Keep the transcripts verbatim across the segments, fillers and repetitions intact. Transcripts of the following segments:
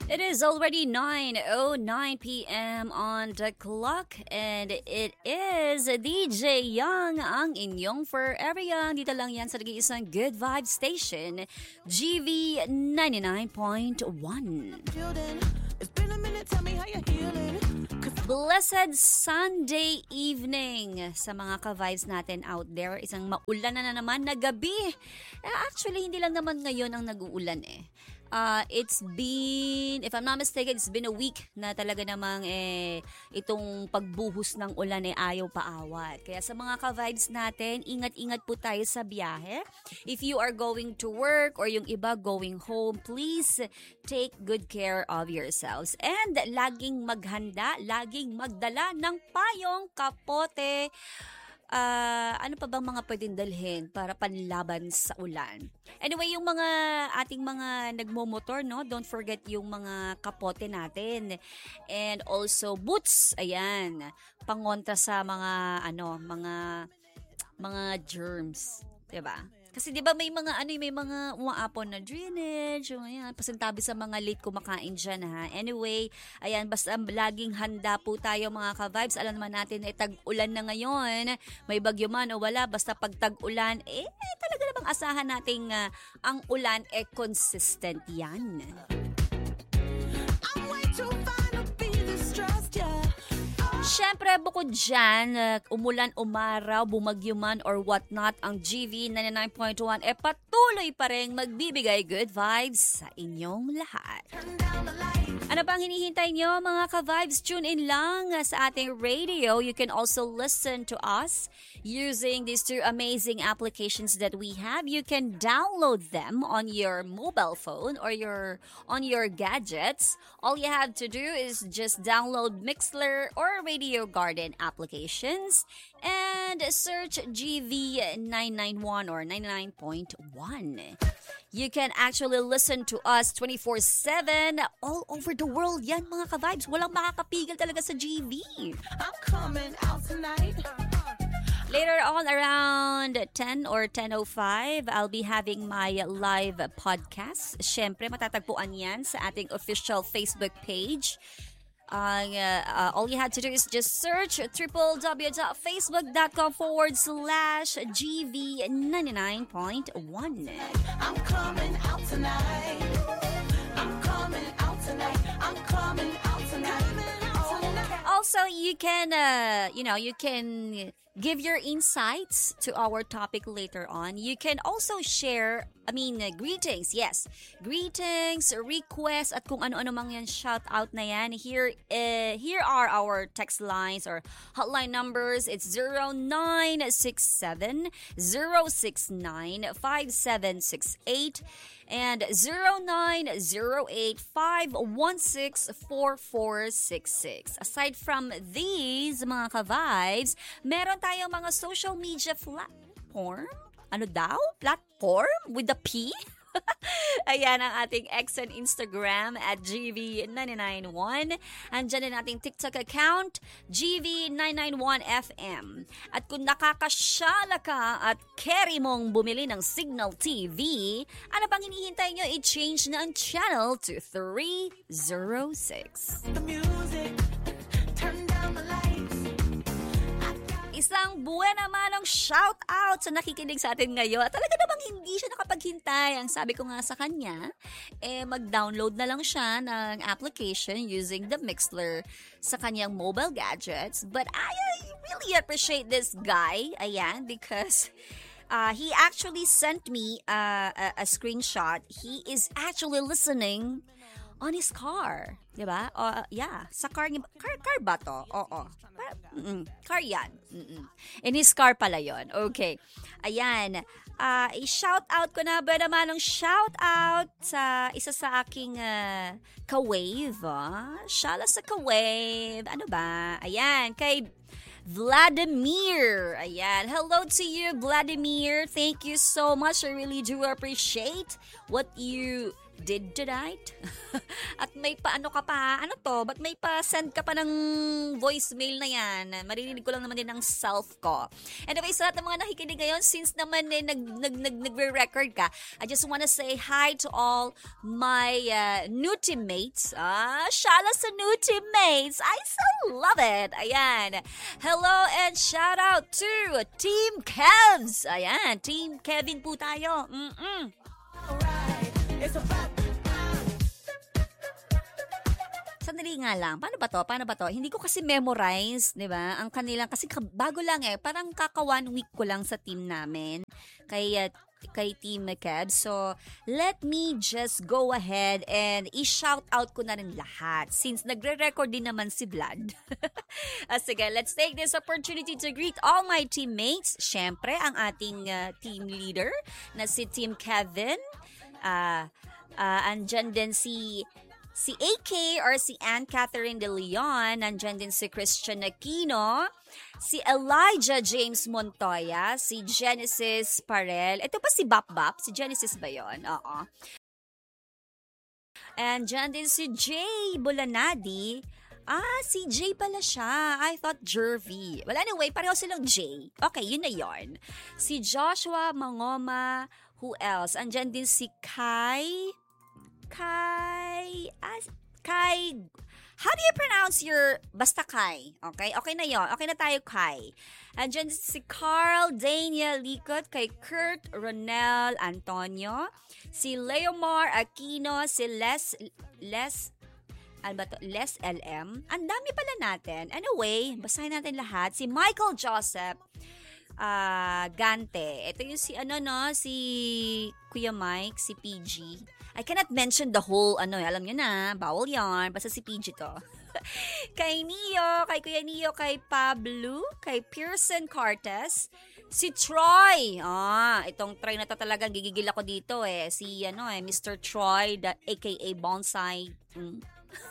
It is already nine oh nine p.m. on the clock and it is D J Young ang inyong forever young. Dito lang yan sa nag-iisang Good Vibe Station, G V ninety-nine point one. Blessed Sunday evening sa mga ka-vibes natin out there. Isang maulan na, na naman na gabi. Actually, hindi lang naman ngayon ang nag-uulan eh. Uh, it's been, if I'm not mistaken, it's been a week na talaga namang eh, itong pagbuhos ng ulan eh ayaw paawat. Kaya sa mga ka-vibes natin, ingat-ingat po tayo sa biyahe. If you are going to work or yung iba going home, please take good care of yourselves. And laging maghanda, laging magdala ng payong, kapote, Uh, ano pa bang mga pwedeng dalhin para panlaban sa ulan? Anyway, yung mga ating mga nagmomotor, no? Don't forget yung mga kapote natin. And also boots, ayan. Pangontra sa mga ano, mga mga germs, 'di ba? Kasi 'di ba may mga ano, may mga umaapon na drainage, yung ayan, pasintabi sa mga late kumakain diyan ha. Anyway, ayan, basta laging handa po tayo mga ka-vibes. Alam naman natin ay tag-ulan na ngayon. May bagyo man o wala, basta pag tag-ulan, eh talaga namang asahan nating uh, ang ulan eh consistent 'yan. I'm way too fine to be distressed, yeah. Siyempre, bukod dyan, uh, umulan, umaraw, bumagyo man or whatnot, ang G V ninety-nine point one e patuloy pa rin magbibigay good vibes sa inyong lahat. Ano bang hinihintay nyo mga ka-vibes? Tune in lang sa ating radio. You can also listen to us using these two amazing applications that we have. You can download them on your mobile phone or your on your gadgets. All you have to do is just download Mixlr or Radio Garden applications and search G V nine ninety-one or ninety-nine point one. You can actually listen to us twenty-four seven all over the world. Yan mga ka-vibes, walang makakapigil talaga sa G V. I'm coming out tonight. Later on around ten or ten oh five, I'll be having my live podcast. Siyempre, matatagpuan yan sa ating official Facebook page. Uh, uh, all you had to do is just search www.facebook.com forward slash GV99.1. I'm coming out tonight. I'm coming out tonight. I'm coming out tonight. Also, you can, uh, you know, you can give your insights to our topic later on. You can also share, I mean, uh, greetings, yes. Greetings, requests, at kung ano-ano mang yan, shout out na yan. Here, uh, here are our text lines or hotline numbers. It's zero nine six seven, zero six nine, five seven six eight and zero nine zero eight, five one six, four four six six. Aside from these, mga ka-vibes, meron tayong mga social media platform. Ano daw? Platform? With the P? Ayan ang ating X and Instagram at G V nine nine one. Andyan din ating TikTok account, G V nine nine one F M. At kung nakakasyala ka at carry mong bumili ng Signal T V, ano pang hinihintay nyo? I-change na ang channel to three oh six. The music, turn down the lights. Isang buwan naman ang shout out sa nakikinig sa atin ngayon. At talaga namang hindi siya nakapaghintay. Ang sabi ko nga sa kanya, eh mag-download na lang siya ng application using the Mixlr sa kanyang mobile gadgets. But I really appreciate this guy, ayan, because uh, he actually sent me uh, a, a screenshot. He is actually listening on his car. Diba? Uh, yeah. Sa car niya. Car, car ba to? Oo. Mm-mm. Car yan. Mm-mm. In his car pala yun. Okay. Ayan. Uh, i-shout out ko na ba naman ng shout out sa isa sa aking uh, ka-wave. Ah? Shala sa ka-wave. Ano ba? Ayan. Kay Vladimir. Ayan. Hello to you, Vladimir. Thank you so much. I really do appreciate what you did tonight? At may pa ano ka pa, ano to? Ba't may pa send ka pa ng voicemail na yan? Maririnig ko lang naman din ng self ko. Anyway, sa lahat ng mga nakikinig ngayon, since naman eh, nag, nag, nag, nagre-record ka, I just wanna say hi to all my uh, new teammates. Ah, shala sa new teammates. I so love it. Ayan. Hello and shout out to Team Kevs. Ayan, Team Kevin po tayo. Mm-mm. Sandali nga lang. Paano ba to? Paano ba to? Hindi ko kasi memorize, di ba? Ang kanilang, kasi bago lang eh. Parang kaka one week ko lang sa team namin. Kay, uh, kay Team Kebs. So, let me just go ahead and i-shout out ko na rin lahat. Since nagre-record din naman si Vlad. uh, sige, let's take this opportunity to greet all my teammates. Siyempre, ang ating uh, team leader na si Team Kevin. Uh, uh, andyan din si si A K or si Anne Catherine De Leon. Andyan din si Christian Aquino, si Elijah James Montoya, si Genesis Parel. Ito pa si Bap Bap. Si Genesis ba yun? Oo. And dyan din si Jay Bulanadi. Ah, si Jay pala siya. I thought Jervy. Well, anyway, pareho silang Jay. Okay, yun na yun. Si Joshua Mangoma. Who else? Andyan din si Kai. Kai. Ah, Kai. How do you pronounce your... Basta Kai. Okay? Okay na yon. Okay na tayo, Kai. Andyan din si Carl Daniel Likot. Kay Kurt Ronel Antonio. Si Leomar Aquino. Si Les... Les... Ano ba to? Les L M. Ang dami pala natin. Anyway, basahin natin lahat. Si Michael Joseph uh, Gante. Ito yung si ano no, si Kuya Mike, si P G. I cannot mention the whole ano, alam niyo na, bawal yarn. Basta si P G to. Kay Neo, kay Kuya Neo, kay Pablo, kay Pearson Cortez, si Troy. Ah, itong Troy na to talagang gigigil ako dito eh. Si ano eh, Mister Troy, the, aka Bonsai. Mm.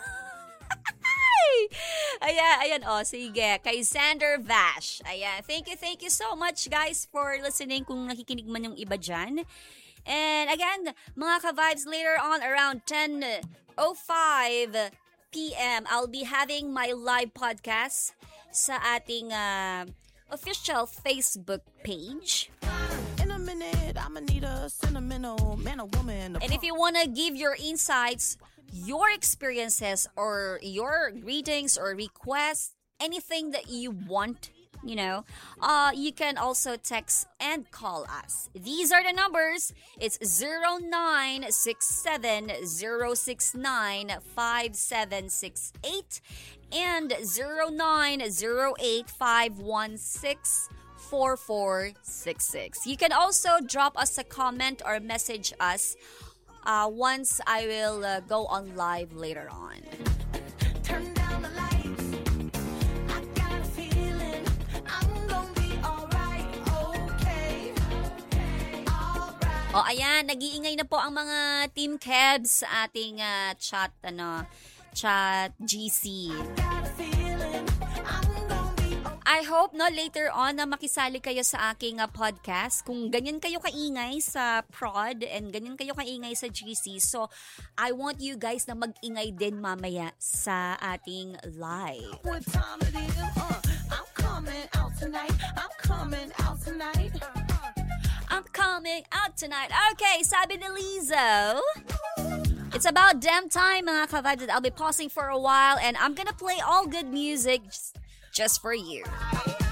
Ayan, ayan, oh, sige. Kay Sander Vash. Ayan, thank you, thank you so much, guys, for listening kung nakikinig man yung iba dyan. And again, mga ka-vibes, later on around ten oh five p.m., I'll be having my live podcast sa ating uh, official Facebook page. In a minute, I'ma need a sentimental man or woman. And if you wanna give your insights, your experiences, or your greetings or requests, anything that you want, you know, uh, you can also text and call us. These are the numbers. It's zero nine six seven zero six nine five seven six eight and zero nine zero eight five one six four four six six. You can also drop us a comment or message us Uh, once I will uh, go on live later on. Turn down the lights. I got a feeling I'm gonna be alright, okay, alright. Oh, ayan, nag-iingay na po ang mga Team Kebs sa ating uh, chat, ano, chat G C. I got a feeling I'm I hope no later on na makisali kayo sa aking uh, podcast. Kung ganyan kayo kaingay sa prod and ganyan kayo kaingay sa G C. So, I want you guys na mag-ingay din mamaya sa ating live. What time it is? Uh, I'm coming out tonight. I'm coming out tonight. I'm coming out tonight. Okay, sabi ni Lizzo. It's about damn time, mga ka-vibes, that I'll be pausing for a while and I'm gonna play all good music just, just for you.